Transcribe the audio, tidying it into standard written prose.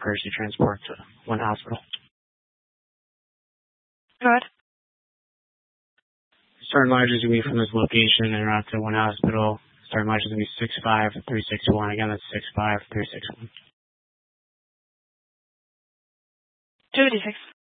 emergency transport to one hospital. Go ahead. Starting mileage is going to be from this location and route to one hospital. Starting mileage is going to be 65361. Again, that's 65361. 286.